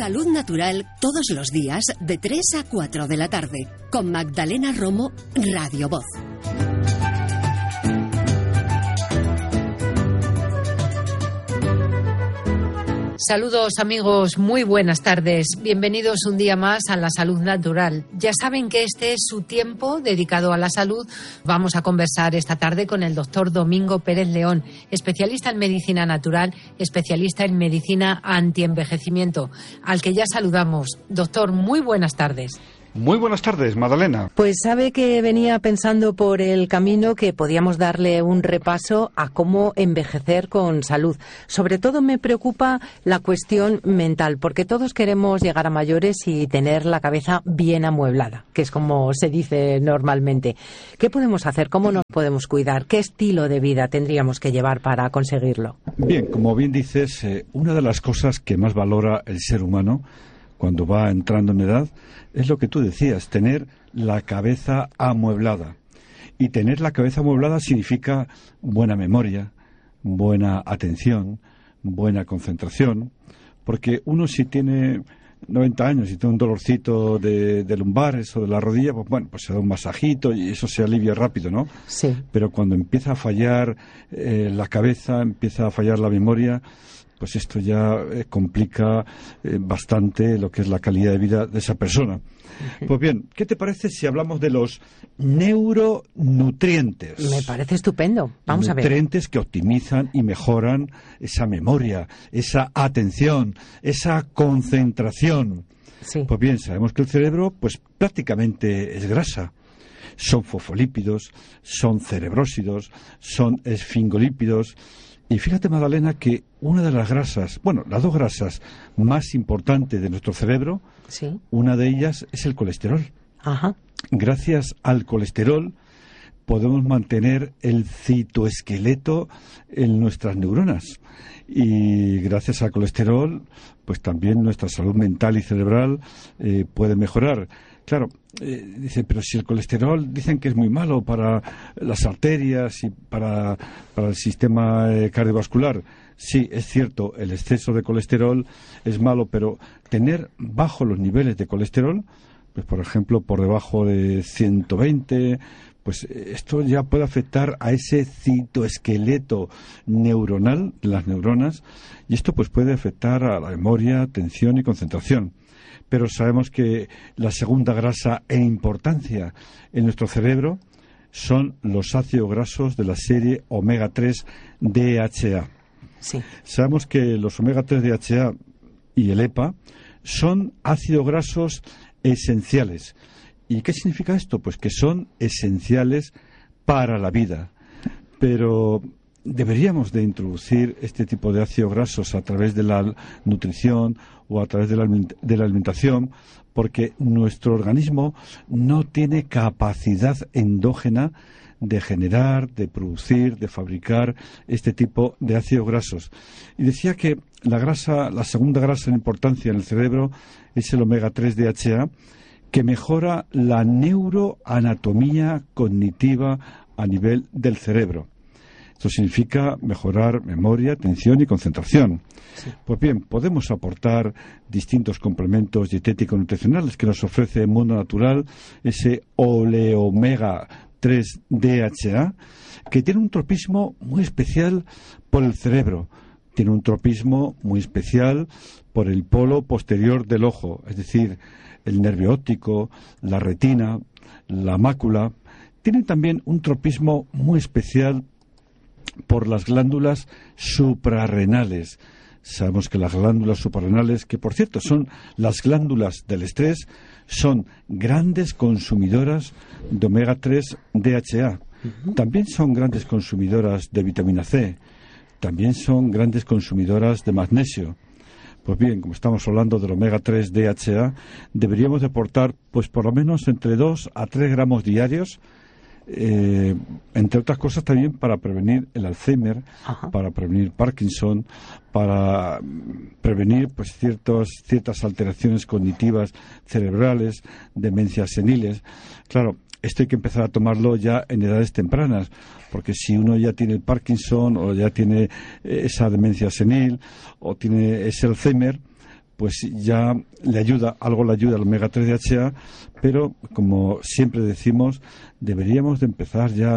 Salud Natural todos los días de 3 a 4 de la tarde con Magdalena Romo, Radio Voz. Saludos amigos, muy buenas tardes. Bienvenidos un día más a la Salud Natural. Ya saben que este es su tiempo dedicado a la salud. Vamos a conversar esta tarde con el doctor Domingo Pérez León, especialista en medicina natural, especialista en medicina antienvejecimiento, al que ya saludamos. Doctor, muy buenas tardes. Muy buenas tardes, Magdalena. Pues sabe que venía pensando por el camino que podíamos darle un repaso a cómo envejecer con salud. Sobre todo me preocupa la cuestión mental, porque todos queremos llegar a mayores y tener la cabeza bien amueblada, que es como se dice normalmente. ¿Qué podemos hacer? ¿Cómo nos podemos cuidar? ¿Qué estilo de vida tendríamos que llevar para conseguirlo? Bien, como bien dices, una de las cosas que más valora el ser humano cuando va entrando en edad es lo que tú decías, tener la cabeza amueblada. Y tener la cabeza amueblada significa buena memoria, buena atención, buena concentración, porque uno si tiene 90 años y tiene un dolorcito de lumbares o de la rodilla, pues bueno, pues se da un masajito y eso se alivia rápido, ¿no? Sí. Pero cuando empieza a fallar la cabeza, empieza a fallar la memoria, pues esto ya complica bastante lo que es la calidad de vida de esa persona. Pues bien, ¿qué te parece si hablamos de los neuronutrientes? Me parece estupendo. Vamos a ver. Nutrientes que optimizan y mejoran esa memoria, esa atención, esa concentración. Sí. Pues bien, sabemos que el cerebro, pues prácticamente es grasa. Son fosfolípidos, son cerebrósidos, son esfingolípidos. Y fíjate, Magdalena, que una de las grasas, bueno, las dos grasas más importantes de nuestro cerebro, sí, una de ellas es el colesterol. Ajá. Gracias al colesterol podemos mantener el citoesqueleto en nuestras neuronas. Y gracias al colesterol, pues también nuestra salud mental y cerebral puede mejorar. Claro, dice, pero si el colesterol dicen que es muy malo para las arterias y para el sistema cardiovascular. Sí, es cierto, el exceso de colesterol es malo, pero tener bajo los niveles de colesterol, pues por ejemplo por debajo de 120, pues esto ya puede afectar a ese citoesqueleto neuronal de las neuronas y esto pues puede afectar a la memoria, atención y concentración. Pero sabemos que la segunda grasa en importancia en nuestro cerebro son los ácidos grasos de la serie omega 3 DHA. Sí. Sabemos que los omega 3 DHA y el EPA son ácidos grasos esenciales. ¿Y qué significa esto? Pues que son esenciales para la vida. Pero deberíamos de introducir este tipo de ácidos grasos a través de la nutrición o a través de la alimentación, porque nuestro organismo no tiene capacidad endógena de generar, de producir, de fabricar este tipo de ácidos grasos. Y decía que la segunda grasa en importancia en el cerebro es el omega 3 DHA, que mejora la neuroanatomía cognitiva a nivel del cerebro. Esto significa mejorar memoria, atención y concentración. Sí. Pues bien, podemos aportar distintos complementos dietéticos nutricionales que nos ofrece el mundo natural, ese oleomega 3 DHA, que tiene un tropismo muy especial por el cerebro. Tiene un tropismo muy especial por el polo posterior del ojo, es decir, el nervio óptico, la retina, la mácula. Tiene también un tropismo muy especial por las glándulas suprarrenales. Sabemos que las glándulas suprarrenales, que por cierto son las glándulas del estrés, son grandes consumidoras de omega 3 DHA. También son grandes consumidoras de vitamina C. También son grandes consumidoras de magnesio. Pues bien, como estamos hablando del omega 3 DHA, deberíamos de aportar pues por lo menos entre 2 a 3 gramos diarios, entre otras cosas también para prevenir el Alzheimer, ajá, para prevenir Parkinson, para prevenir pues ciertas alteraciones cognitivas cerebrales, demencias seniles. Claro, esto hay que empezar a tomarlo ya en edades tempranas, porque si uno ya tiene el Parkinson o ya tiene esa demencia senil o tiene ese Alzheimer, pues ya le ayuda al omega 3 DHA, pero como siempre decimos, deberíamos de empezar ya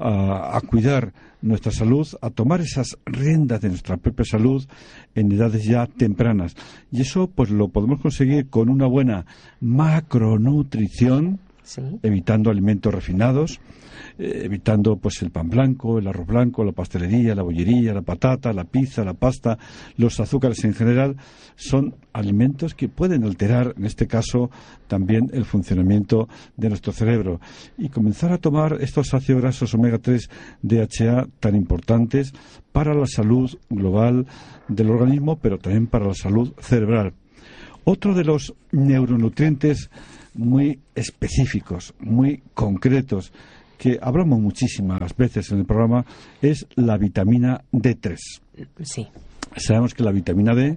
a cuidar nuestra salud, a tomar esas riendas de nuestra propia salud en edades ya tempranas. Y eso pues lo podemos conseguir con una buena macronutrición, Sí. evitando alimentos refinados, evitando pues el pan blanco, el arroz blanco, la pastelería, la bollería, la patata, la pizza, la pasta, los azúcares en general. Son alimentos que pueden alterar, en este caso, también el funcionamiento de nuestro cerebro. Y comenzar a tomar estos ácidos grasos omega 3 DHA tan importantes para la salud global del organismo, pero también para la salud cerebral. Otro de los neuronutrientes muy específicos, muy concretos, que hablamos muchísimas veces en el programa, es la vitamina D3. Sí. Sabemos que la vitamina D,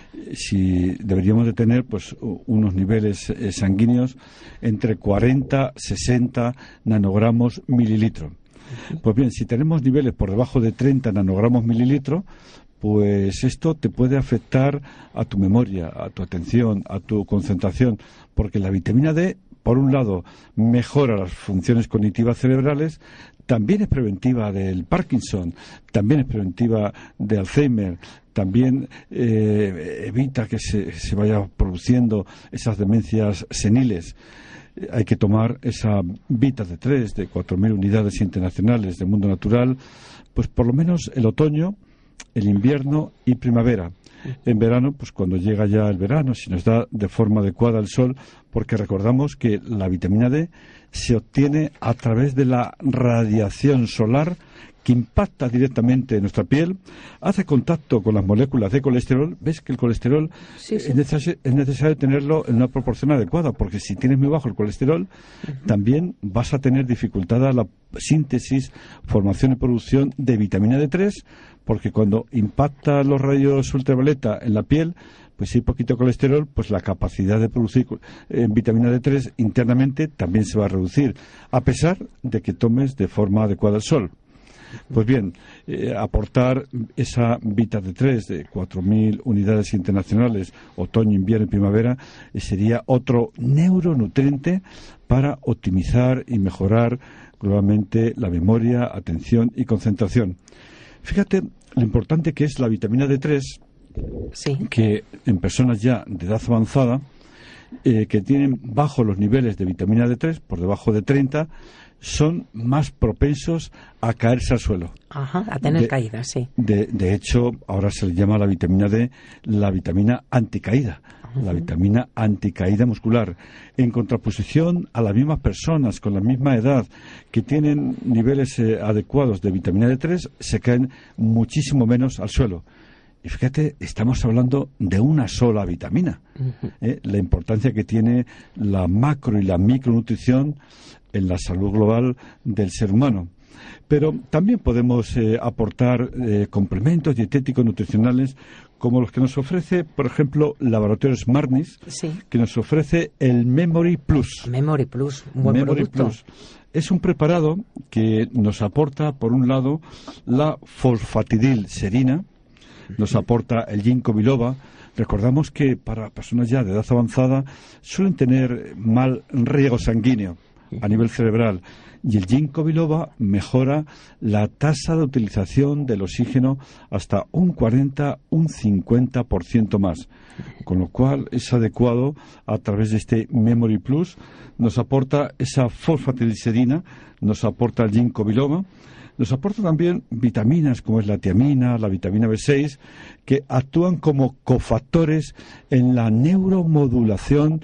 si deberíamos de tener pues unos niveles sanguíneos entre 40 60 nanogramos mililitro. Pues bien, si tenemos niveles por debajo de 30 nanogramos mililitro, pues esto te puede afectar a tu memoria, a tu atención, a tu concentración, porque la vitamina D, por un lado, mejora las funciones cognitivas cerebrales, también es preventiva del Parkinson, también es preventiva de Alzheimer, también evita que se vaya produciendo esas demencias seniles. Hay que tomar esa Vita D3 de 4.000 unidades internacionales de Mundo Natural, pues por lo menos el otoño, el invierno y primavera. En verano, pues cuando llega ya el verano, si nos da de forma adecuada el sol, porque recordamos que la vitamina D se obtiene a través de la radiación solar que impacta directamente en nuestra piel, hace contacto con las moléculas de colesterol. ¿Ves que el colesterol es necesario tenerlo en una proporción adecuada? Porque si tienes muy bajo el colesterol, también vas a tener dificultada la síntesis, formación y producción de vitamina D3, porque cuando impacta los rayos ultravioleta en la piel, pues si hay poquito colesterol, pues la capacidad de producir vitamina D3 internamente también se va a reducir, a pesar de que tomes de forma adecuada el sol. Pues bien, aportar esa Vita D3 de 4.000 unidades internacionales, otoño, invierno y primavera, sería otro neuronutriente para optimizar y mejorar globalmente la memoria, atención y concentración. Fíjate lo importante que es la vitamina D3, sí, que en personas ya de edad avanzada, que tienen bajos los niveles de vitamina D3, por debajo de 30, son más propensos a caerse al suelo. Ajá, a tener caídas, sí. De hecho, ahora se le llama a la vitamina D la vitamina anticaída, la vitamina anticaída muscular, en contraposición a las mismas personas con la misma edad que tienen niveles adecuados de vitamina D3, se caen muchísimo menos al suelo. Y fíjate, estamos hablando de una sola vitamina. La importancia que tiene la macro y la micronutrición en la salud global del ser humano. Pero también podemos aportar complementos dietéticos nutricionales como los que nos ofrece, por ejemplo, Laboratorio Smartness, sí, que nos ofrece el Memory Plus. Memory Plus, un buen Memory producto. Plus. Es un preparado que nos aporta, por un lado, la fosfatidilserina, nos aporta el ginkgo biloba. Recordamos que para personas ya de edad avanzada suelen tener mal riego sanguíneo a nivel cerebral, y el ginkgo biloba mejora la tasa de utilización del oxígeno hasta un 40, un 50% más, con lo cual es adecuado a través de este Memory Plus. Nos aporta esa fosfatidilserina, nos aporta el ginkgo biloba, nos aporta también vitaminas como es la tiamina, la vitamina B6, que actúan como cofactores en la neuromodulación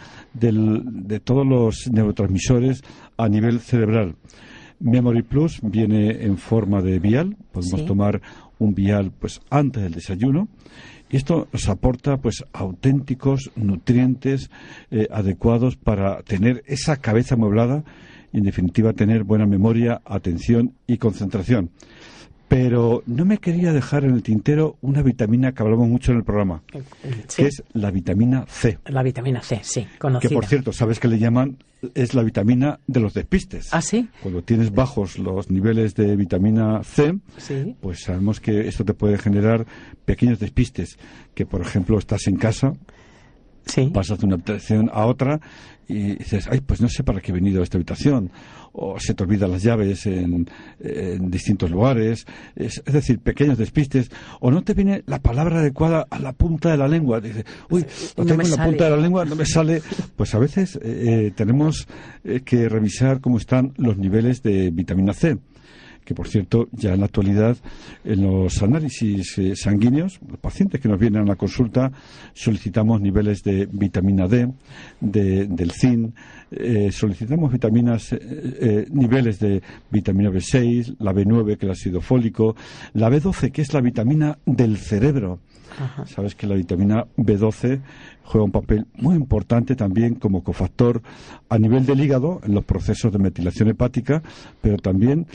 de todos los neurotransmisores a nivel cerebral. Memory Plus viene en forma de vial, podemos tomar un vial pues antes del desayuno, y esto nos aporta pues auténticos nutrientes adecuados para tener esa cabeza amueblada y en definitiva tener buena memoria, atención y concentración. Pero no me quería dejar en el tintero una vitamina que hablamos mucho en el programa, que es la vitamina C. La vitamina C, sí, conocida. Que, por cierto, sabes que le llaman, es la vitamina de los despistes. ¿Ah, sí? Cuando tienes bajos los niveles de vitamina C, sí, pues sabemos que esto te puede generar pequeños despistes. Que, por ejemplo, estás en casa Sí. Pasas de una habitación a otra y dices, ay, pues no sé para qué he venido a esta habitación, o se te olvidan las llaves en distintos lugares, es decir, pequeños despistes, o no te viene la palabra adecuada a la punta de la lengua, dices, uy, lo tengo en la punta de la lengua, no me sale. Pues a veces tenemos que revisar cómo están los niveles de vitamina C, que por cierto ya en la actualidad en los análisis sanguíneos, los pacientes que nos vienen a la consulta solicitamos niveles de vitamina D, del zinc, solicitamos niveles de vitamina B6, la B9 que es el ácido fólico, la B12 que es la vitamina del cerebro. Ajá. Sabes que la vitamina B12 juega un papel muy importante también como cofactor a nivel del hígado en los procesos de metilación hepática, pero también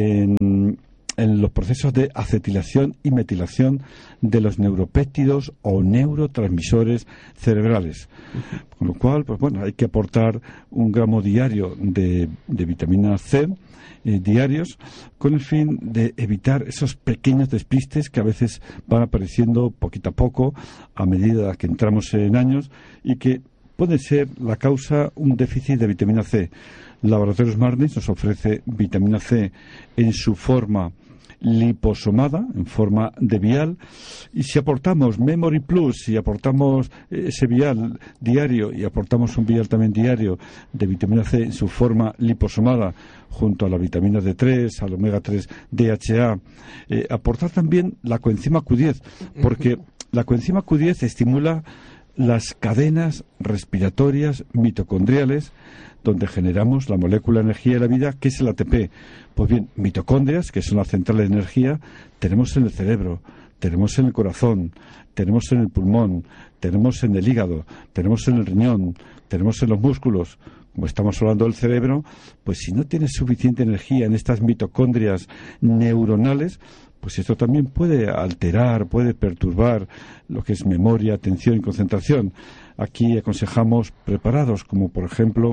en los procesos de acetilación y metilación de los neuropéptidos o neurotransmisores cerebrales. Con lo cual, pues bueno, hay que aportar 1 gramo diario de vitamina C diarios con el fin de evitar esos pequeños despistes que a veces van apareciendo poquito a poco a medida que entramos en años y que puede ser la causa un déficit de vitamina C. Laboratorios Marnis nos ofrece vitamina C en su forma liposomada, en forma de vial, y si aportamos Memory Plus, si aportamos ese vial diario y aportamos un vial también diario de vitamina C en su forma liposomada junto a la vitamina D3, al omega 3 DHA, aportar también la coenzima Q10, porque la coenzima Q10 estimula las cadenas respiratorias mitocondriales donde generamos la molécula de energía de la vida, que es el ATP. Pues bien, mitocondrias, que son las centrales de energía, tenemos en el cerebro, tenemos en el corazón, tenemos en el pulmón, tenemos en el hígado, tenemos en el riñón, tenemos en los músculos. Como estamos hablando del cerebro, pues si no tienes suficiente energía en estas mitocondrias neuronales, pues esto también puede alterar, puede perturbar lo que es memoria, atención y concentración. Aquí aconsejamos preparados, como por ejemplo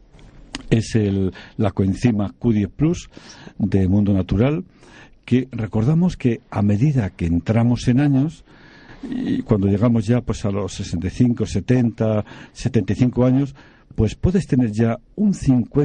es la coenzima Q10 Plus de Mundo Natural, que recordamos que a medida que entramos en años, y cuando llegamos ya pues a los 65, 70, 75 años, pues puedes tener ya un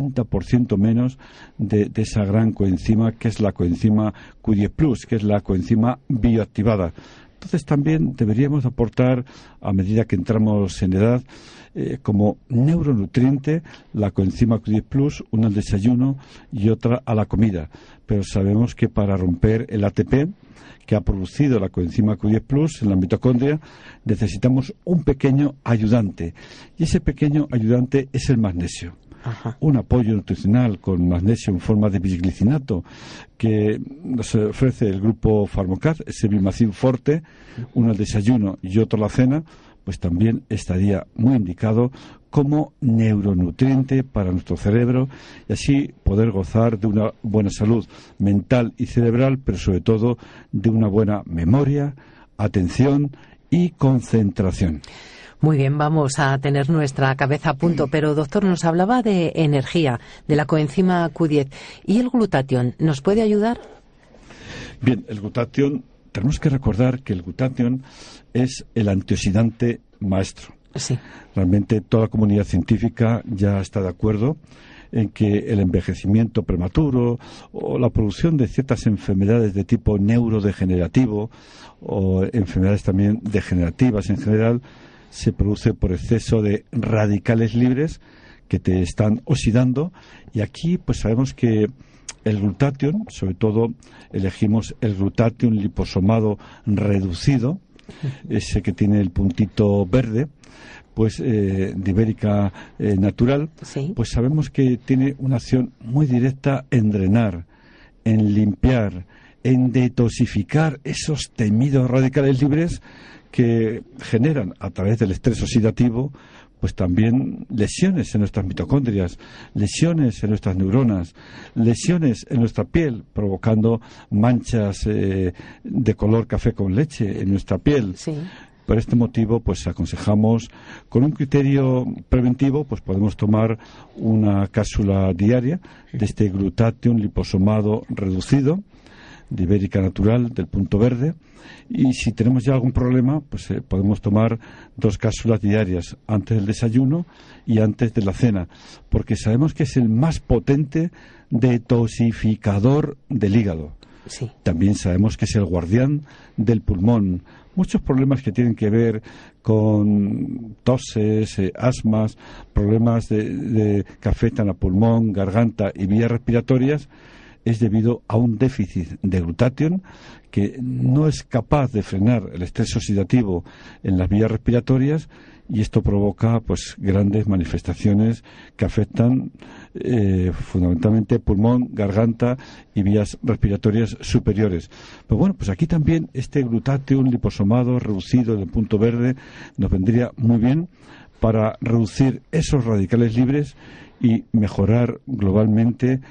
50% menos de esa gran coenzima que es la coenzima Q10 Plus, que es la coenzima bioactivada. Entonces también deberíamos aportar, a medida que entramos en edad, como neuronutriente la coenzima Q10 Plus, una al desayuno y otra a la comida. Pero sabemos que para romper el ATP que ha producido la coenzima Q10 Plus en la mitocondria, necesitamos un pequeño ayudante. Y ese pequeño ayudante es el magnesio. Ajá. Un apoyo nutricional con magnesio en forma de bisglicinato que nos ofrece el grupo Farmocat, ese Bimacin Forte, uno al desayuno y otro a la cena, pues también estaría muy indicado como neuronutriente para nuestro cerebro y así poder gozar de una buena salud mental y cerebral, pero sobre todo de una buena memoria, atención y concentración. Muy bien, vamos a tener nuestra cabeza a punto, pero doctor, nos hablaba de energía, de la coenzima Q10. ¿Y el glutatión nos puede ayudar? Bien, el glutatión, tenemos que recordar que el glutatión es el antioxidante maestro. Sí. Realmente toda la comunidad científica ya está de acuerdo en que el envejecimiento prematuro o la producción de ciertas enfermedades de tipo neurodegenerativo o enfermedades también degenerativas en general se produce por exceso de radicales libres que te están oxidando, y aquí pues sabemos que el glutatión, sobre todo elegimos el glutatión liposomado reducido, ese que tiene el puntito verde, pues de Ibérica Natural, sí. Pues sabemos que tiene una acción muy directa en drenar, en limpiar, en detoxificar esos temidos radicales libres que generan a través del estrés oxidativo pues también lesiones en nuestras mitocondrias, lesiones en nuestras neuronas, lesiones en nuestra piel, provocando manchas de color café con leche en nuestra piel. Sí. Por este motivo, pues aconsejamos, con un criterio preventivo, pues podemos tomar una cápsula diaria de este glutatión liposomado reducido, de Ibérica Natural, del punto verde, y si tenemos ya algún problema, pues podemos tomar 2 cápsulas diarias, antes del desayuno y antes de la cena, porque sabemos que es el más potente detoxificador del hígado. Sí. También sabemos que es el guardián del pulmón. Muchos problemas que tienen que ver con toses, asmas, problemas que afectan a pulmón, garganta y vías respiratorias, es debido a un déficit de glutatión que no es capaz de frenar el estrés oxidativo en las vías respiratorias, y esto provoca pues grandes manifestaciones que afectan fundamentalmente pulmón, garganta y vías respiratorias superiores. Pero bueno, pues aquí también este glutatión liposomado reducido del punto verde nos vendría muy bien para reducir esos radicales libres y mejorar globalmente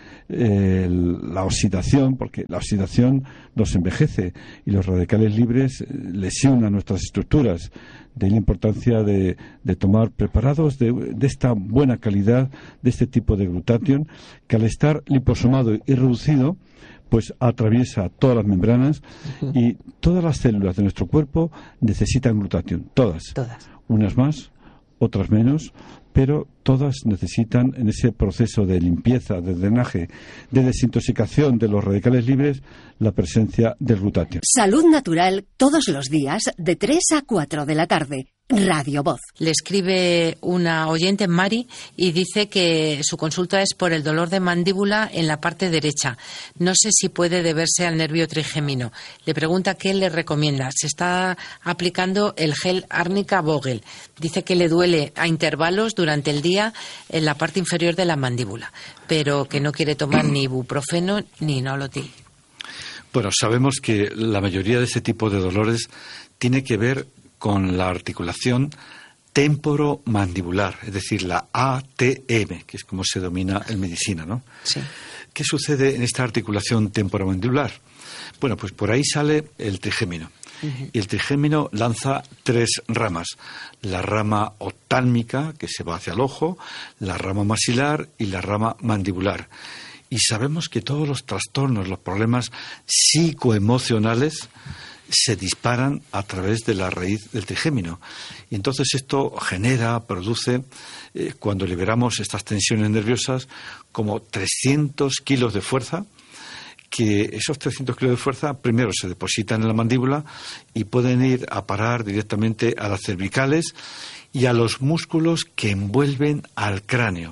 la oxidación, porque la oxidación nos envejece y los radicales libres lesionan nuestras estructuras. De ahí la importancia de tomar preparados de esta buena calidad, de este tipo de glutatión, que al estar liposomado y reducido, pues atraviesa todas las membranas y todas las células de nuestro cuerpo necesitan glutatión, todas. Unas más, otras menos, pero todas necesitan, en ese proceso de limpieza, de drenaje, de desintoxicación de los radicales libres, la presencia del glutatión. Salud Natural, todos los días, de 3 a 4 de la tarde. Radio Voz. Le escribe una oyente, Mari, y dice que su consulta es por el dolor de mandíbula en la parte derecha. No sé si puede deberse al nervio trigémino. Le pregunta qué le recomienda. Se está aplicando el gel Árnica Vogel. Dice que le duele a intervalos durante el día en la parte inferior de la mandíbula, pero que no quiere tomar ni ibuprofeno ni nolotil. Bueno, sabemos que la mayoría de este tipo de dolores tiene que ver con la articulación temporomandibular, es decir, la ATM, que es como se domina en medicina, ¿no? Sí. ¿Qué sucede en esta articulación temporomandibular? Bueno, pues por ahí sale el trigémino. Y el trigémino lanza 3 ramas: la rama oftálmica, que se va hacia el ojo, la rama maxilar y la rama mandibular. Y sabemos que todos los trastornos, los problemas psicoemocionales se disparan a través de la raíz del trigémino. Y entonces esto produce, cuando liberamos estas tensiones nerviosas, como 300 kilos de fuerza, que esos 300 kilos de fuerza primero se depositan en la mandíbula y pueden ir a parar directamente a las cervicales y a los músculos que envuelven al cráneo.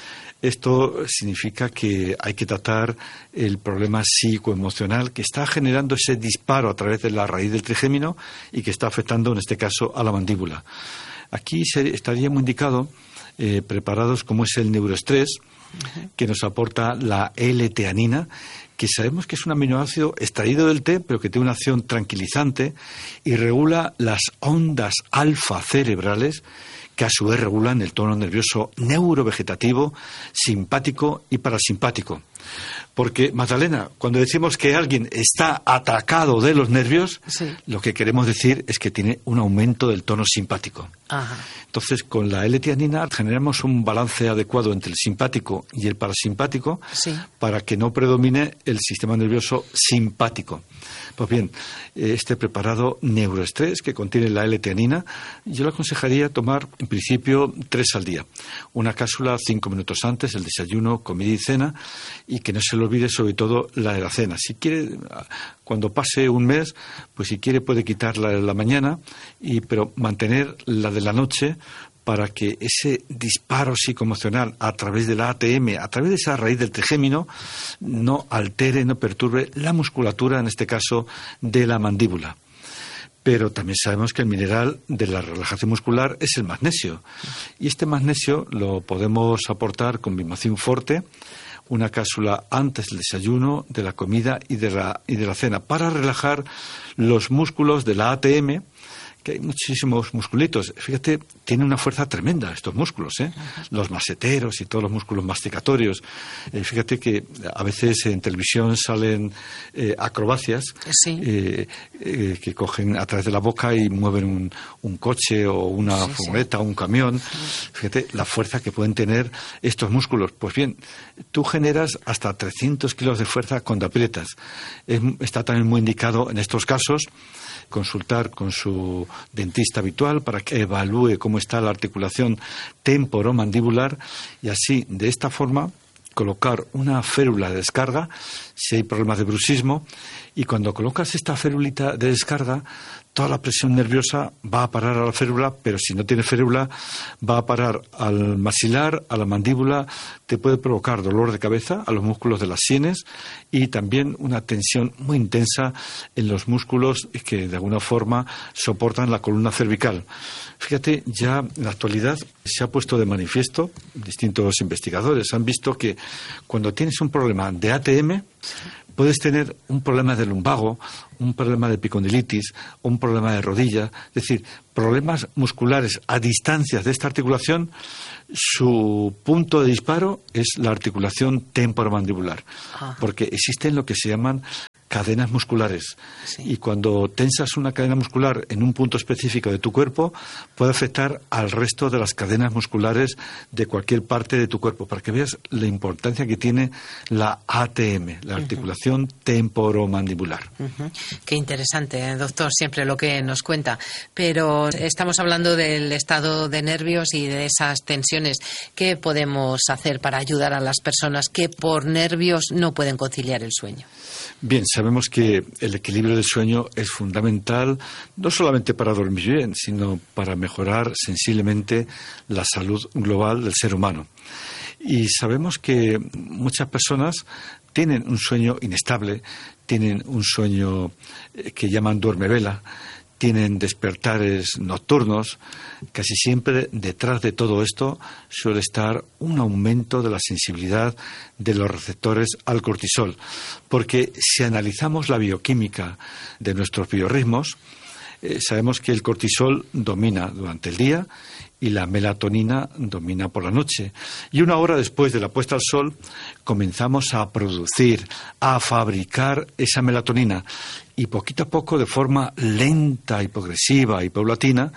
Esto significa que hay que tratar el problema psicoemocional que está generando ese disparo a través de la raíz del trigémino y que está afectando, en este caso, a la mandíbula. Aquí estaría muy indicado preparados como es el neuroestrés, que nos aporta la L-teanina, que sabemos que es un aminoácido extraído del té, pero que tiene una acción tranquilizante y regula las ondas alfa cerebrales, que a su vez regulan el tono nervioso neurovegetativo, simpático y parasimpático. Porque, Magdalena, cuando decimos que alguien está atacado de los nervios, sí, lo que queremos decir es que tiene un aumento del tono simpático. Ajá. Entonces, con la L-teanina generamos un balance adecuado entre el simpático y el parasimpático, sí, para que no predomine el sistema nervioso simpático. Pues bien, este preparado neuroestrés que contiene la L-teanina, yo le aconsejaría tomar en principio 3 al día. Una cápsula 5 minutos antes del desayuno, comida y cena, y que no se le olvide sobre todo la de la cena. Si quiere, cuando pase un mes, pues si quiere puede quitarla en la mañana, pero mantener la de la noche, para que ese disparo psicoemocional a través de la ATM, a través de esa raíz del trigémino, no altere, no perturbe la musculatura, en este caso, de la mandíbula. Pero también sabemos que el mineral de la relajación muscular es el magnesio. Y este magnesio lo podemos aportar con Bimacin Forte, una cápsula antes del desayuno, de la comida y de la cena, para relajar los músculos de la ATM, que hay muchísimos musculitos. Fíjate, tienen una fuerza tremenda estos músculos, los maseteros y todos los músculos masticatorios. Fíjate que a veces en televisión salen acrobacias que cogen a través de la boca y mueven un coche o una furgoneta o un camión. Fíjate la fuerza que pueden tener estos músculos. Pues bien, tú generas hasta 300 kilos de fuerza cuando aprietas. Está también muy indicado en estos casos consultar con su dentista habitual para que evalúe cómo está la articulación temporomandibular y así, de esta forma, colocar una férula de descarga si hay problemas de bruxismo, y cuando colocas esta férulita de descarga, toda la presión nerviosa va a parar a la férula, pero si no tiene férula va a parar al maxilar, a la mandíbula, te puede provocar dolor de cabeza, a los músculos de las sienes y también una tensión muy intensa en los músculos que de alguna forma soportan la columna cervical. Fíjate, ya en la actualidad se ha puesto de manifiesto, distintos investigadores han visto que cuando tienes un problema de ATM, puedes tener un problema de lumbago, un problema de epicondilitis, un problema de rodilla, es decir, problemas musculares a distancias de esta articulación. Su punto de disparo es la articulación temporomandibular, porque existen lo que se llaman cadenas musculares. Y cuando tensas una cadena muscular en un punto específico de tu cuerpo, puede afectar al resto de las cadenas musculares de cualquier parte de tu cuerpo, para que veas la importancia que tiene la ATM, la articulación temporomandibular. Qué interesante, doctor, siempre lo que nos cuenta. Pero estamos hablando del estado de nervios y de esas tensiones. ¿Qué podemos hacer para ayudar a las personas que por nervios no pueden conciliar el sueño? Bien, sabemos que el equilibrio del sueño es fundamental, no solamente para dormir bien, sino para mejorar sensiblemente la salud global del ser humano. Y sabemos que muchas personas tienen un sueño inestable, tienen un sueño que llaman duermevela, tienen despertares nocturnos. Casi siempre detrás de todo esto suele estar un aumento de la sensibilidad de los receptores al cortisol, porque si analizamos la bioquímica de nuestros biorritmos, sabemos que el cortisol domina durante el día y la melatonina domina por la noche. Y una hora después de la puesta al sol comenzamos a producir, a fabricar esa melatonina. Y poquito a poco, de forma lenta y progresiva y paulatina,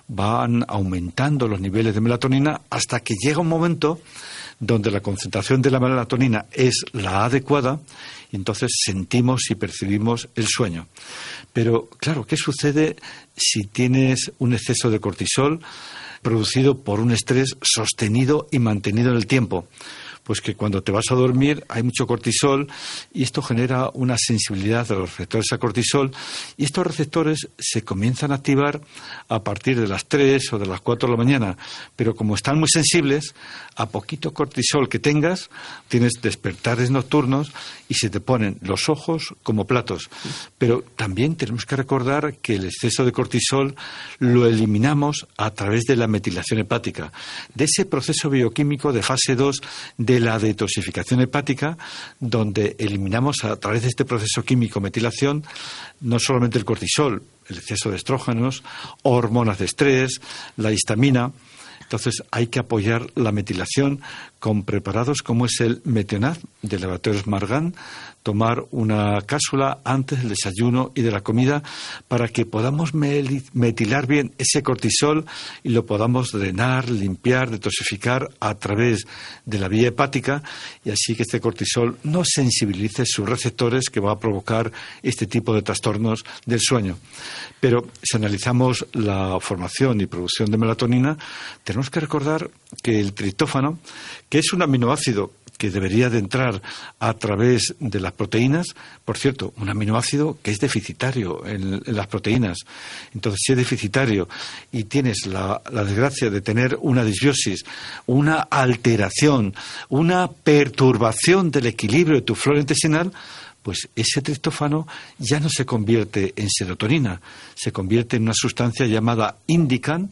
van aumentando los niveles de melatonina hasta que llega un momento donde la concentración de la melatonina es la adecuada y entonces sentimos y percibimos el sueño. Pero, claro, ¿qué sucede si tienes un exceso de cortisol producido por un estrés sostenido y mantenido en el tiempo? Pues que cuando te vas a dormir hay mucho cortisol y esto genera una sensibilidad de los receptores a cortisol, y estos receptores se comienzan a activar a partir de las 3 o de las 4 de la mañana, pero como están muy sensibles, a poquito cortisol que tengas, tienes despertares nocturnos y se te ponen los ojos como platos. Pero también tenemos que recordar que el exceso de cortisol lo eliminamos a través de la metilación hepática, de ese proceso bioquímico de fase 2 de la detoxificación hepática, donde eliminamos a través de este proceso químico metilación no solamente el cortisol, el exceso de estrógenos, hormonas de estrés, la histamina. Entonces hay que apoyar la metilación con preparados como es el Metionaz de Laboratorios Margan, tomar una cápsula antes del desayuno y de la comida para que podamos metilar bien ese cortisol y lo podamos drenar, limpiar, detoxificar a través de la vía hepática, y así que este cortisol no sensibilice sus receptores, que va a provocar este tipo de trastornos del sueño. Pero si analizamos la formación y producción de melatonina, tenemos que recordar que el triptófano, que es un aminoácido que debería de entrar a través de las proteínas, por cierto, un aminoácido que es deficitario en las proteínas. Entonces, si es deficitario y tienes la desgracia de tener una disbiosis, una alteración, una perturbación del equilibrio de tu flora intestinal, pues ese triptófano ya no se convierte en serotonina, se convierte en una sustancia llamada indican,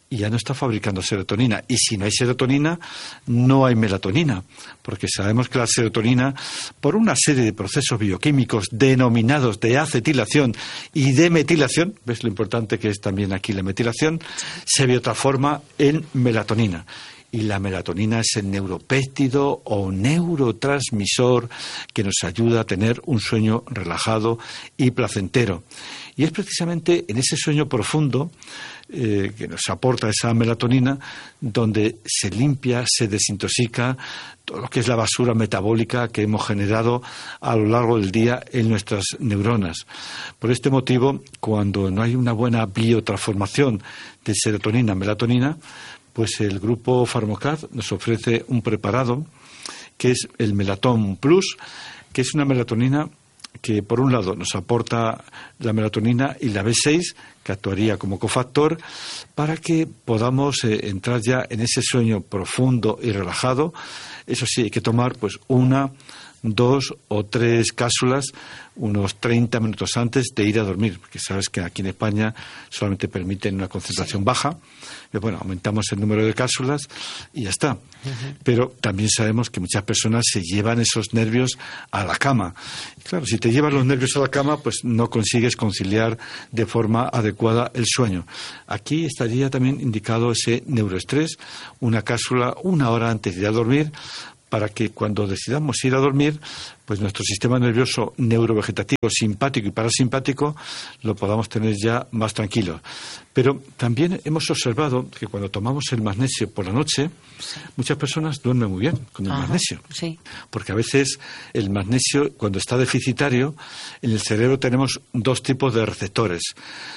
y ya no está fabricando serotonina. Y si no hay serotonina, no hay melatonina, porque sabemos que la serotonina, por una serie de procesos bioquímicos denominados de acetilación y de metilación, ves lo importante que es también aquí la metilación, se biotransforma en melatonina. Y la melatonina es el neuropéptido o neurotransmisor que nos ayuda a tener un sueño relajado y placentero. Y es precisamente en ese sueño profundo que nos aporta esa melatonina donde se limpia, se desintoxica todo lo que es la basura metabólica que hemos generado a lo largo del día en nuestras neuronas. Por este motivo, cuando no hay una buena biotransformación de serotonina a melatonina, pues el grupo Pharmocad nos ofrece un preparado que es el Melaton Plus, que es una melatonina que por un lado nos aporta la melatonina y la B6, que actuaría como cofactor, para que podamos entrar ya en ese sueño profundo y relajado. Eso sí, hay que tomar pues 1, 2 o 3 cápsulas unos 30 minutos antes de ir a dormir, porque sabes que aquí en España solamente permiten una concentración baja. Pero bueno, aumentamos el número de cápsulas y ya está. Pero también sabemos que muchas personas se llevan esos nervios a la cama. Y claro, si te llevas los nervios a la cama, pues no consigues conciliar de forma adecuada el sueño. Aquí estaría también indicado ese neuroestrés, una cápsula 1 hora antes de ir a dormir, para que cuando decidamos ir a dormir, pues nuestro sistema nervioso neurovegetativo, simpático y parasimpático, lo podamos tener ya más tranquilo. Pero también hemos observado que cuando tomamos el magnesio por la noche, muchas personas duermen muy bien con el magnesio. Sí. Porque a veces el magnesio, cuando está deficitario, en el cerebro tenemos 2 tipos de receptores.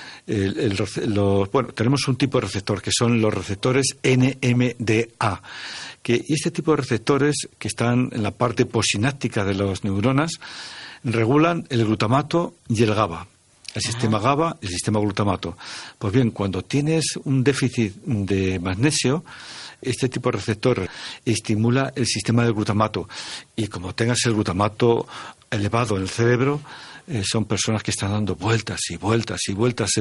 Tenemos un tipo de receptor que son los receptores NMDA. Y este tipo de receptores que están en la parte posináptica de las neuronas regulan el glutamato y el GABA. El sistema GABA y el sistema glutamato. Pues bien, cuando tienes un déficit de magnesio, este tipo de receptor estimula el sistema del glutamato. Y como tengas el glutamato elevado en el cerebro, son personas que están dando vueltas y vueltas y vueltas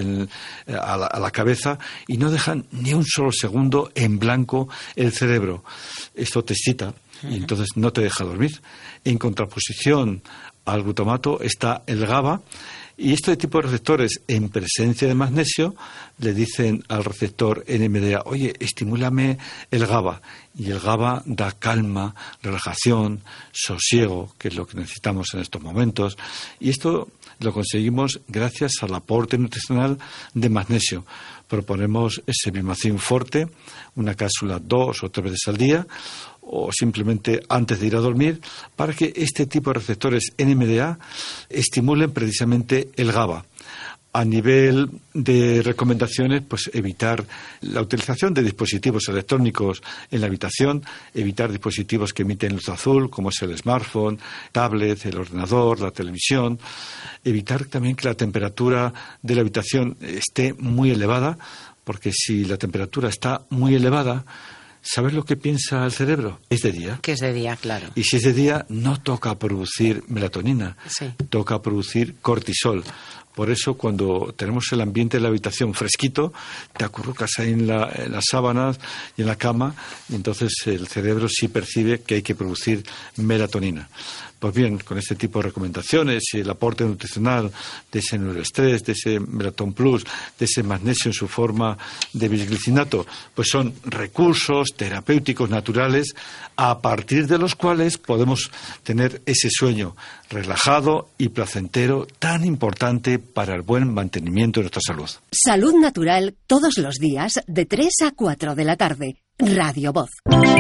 a la cabeza y no dejan ni un solo segundo en blanco el cerebro. Esto te excita y entonces no te deja dormir. En contraposición al glutamato está el GABA, y este tipo de receptores en presencia de magnesio le dicen al receptor NMDA: oye, estimúlame el GABA. Y el GABA da calma, relajación, sosiego, que es lo que necesitamos en estos momentos. Y esto lo conseguimos gracias al aporte nutricional de magnesio. Proponemos ese Bimacin Forte, una cápsula 2 o 3 veces al día, o simplemente antes de ir a dormir, para que este tipo de receptores NMDA estimulen precisamente el GABA. A nivel de recomendaciones, pues evitar la utilización de dispositivos electrónicos en la habitación, evitar dispositivos que emiten luz azul, como es el smartphone, tablet, el ordenador, la televisión, evitar también que la temperatura de la habitación esté muy elevada, porque si la temperatura está muy elevada, ¿sabes lo que piensa el cerebro? Es de día. Que es de día, claro. Y si es de día, no toca producir melatonina, toca producir cortisol. Por eso, cuando tenemos el ambiente de la habitación fresquito, te acurrucas ahí en las sábanas y en la cama, y entonces el cerebro sí percibe que hay que producir melatonina. Pues bien, con este tipo de recomendaciones y el aporte nutricional de ese neuroestrés, de ese Melaton Plus, de ese magnesio en su forma de bisglicinato, pues son recursos terapéuticos naturales a partir de los cuales podemos tener ese sueño relajado y placentero tan importante para el buen mantenimiento de nuestra salud. Salud Natural, todos los días de 3 a 4 de la tarde. Radio Voz.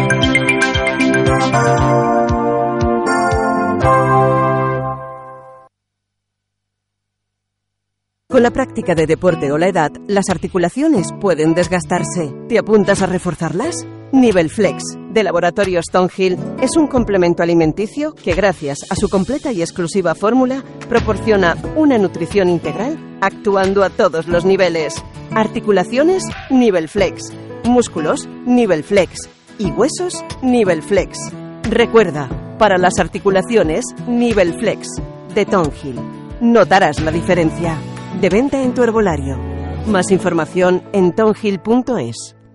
Con la práctica de deporte o la edad, las articulaciones pueden desgastarse. ¿Te apuntas a reforzarlas? Nivel Flex, de Laboratorios Stonehill, es un complemento alimenticio que, gracias a su completa y exclusiva fórmula, proporciona una nutrición integral actuando a todos los niveles. Articulaciones, Nivel Flex. Músculos, Nivel Flex. Y huesos, Nivel Flex. Recuerda, para las articulaciones, Nivel Flex, de Stonehill. Notarás la diferencia. De venta en tu herbolario. Más información en tonhill.es.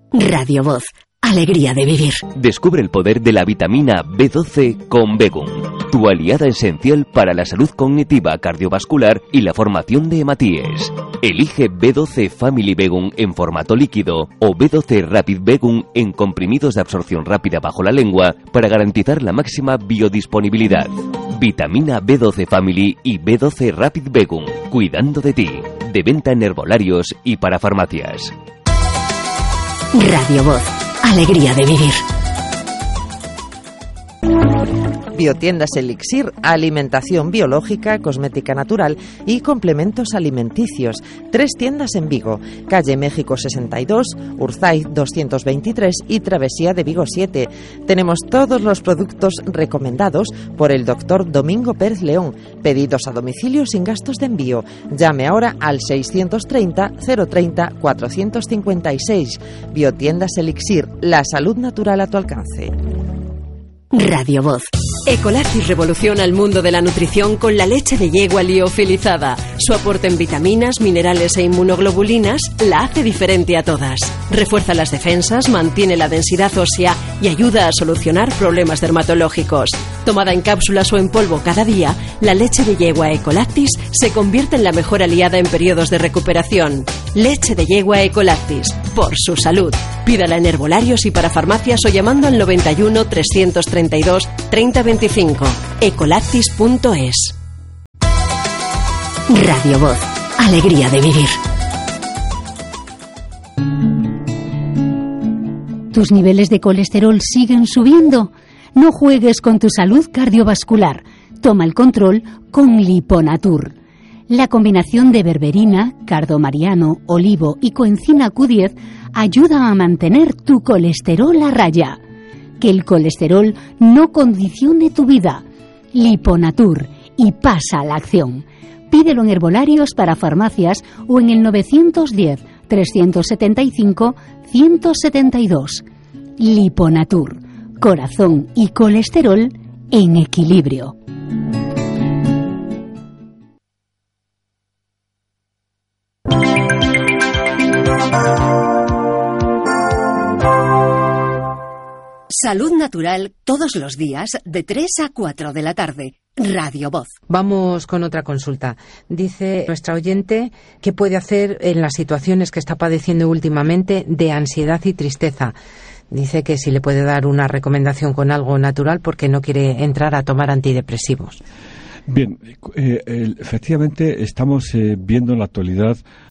Radio Voz. Alegría de vivir. Descubre el poder de la vitamina B12 con Begum, tu aliada esencial para la salud cognitiva, cardiovascular y la formación de hematíes. Elige B12 Family Begum en formato líquido o B12 Rapid Begum en comprimidos de absorción rápida bajo la lengua para garantizar la máxima biodisponibilidad. Vitamina B12 Family y B12 Rapid Begum, cuidando de ti. De venta en herbolarios y para farmacias. Radio Voz. Alegría de vivir. Biotiendas Elixir, alimentación biológica, cosmética natural y complementos alimenticios. 3 tiendas en Vigo, calle México 62, Urzaiz 223 y Travesía de Vigo 7. Tenemos todos los productos recomendados por el doctor Domingo Pérez León. Pedidos a domicilio sin gastos de envío. Llame ahora al 630 030 456. Biotiendas Elixir, la salud natural a tu alcance. Radio Voz. Ecolactis revoluciona el mundo de la nutrición con la leche de yegua liofilizada. Su aporte en vitaminas, minerales e inmunoglobulinas la hace diferente a todas. Refuerza las defensas, mantiene la densidad ósea y ayuda a solucionar problemas dermatológicos. Tomada en cápsulas o en polvo cada día, la leche de yegua Ecolactis se convierte en la mejor aliada en periodos de recuperación. Leche de yegua Ecolactis, por su salud. Pídala en herbolarios y para farmacias o llamando al 91 332 3025. Ecolactis.es. Radio Voz. Alegría de vivir. ¿Tus niveles de colesterol siguen subiendo? No juegues con tu salud cardiovascular. Toma el control con Liponatur. La combinación de berberina, cardomariano, olivo y coenzima Q10 ayuda a mantener tu colesterol a raya. Que el colesterol no condicione tu vida. Liponatur, y pasa a la acción. Pídelo en herbolarios para farmacias o en el 910 375 172. Liponatur, corazón y colesterol en equilibrio. Salud natural todos los días de 3 a 4 de la tarde. Radio Voz. Vamos con otra consulta. Dice nuestra oyente qué puede hacer en las situaciones que está padeciendo últimamente de ansiedad y tristeza. Dice que si le puede dar una recomendación con algo natural porque no quiere entrar a tomar antidepresivos. Bien, efectivamente estamos viendo en la actualidad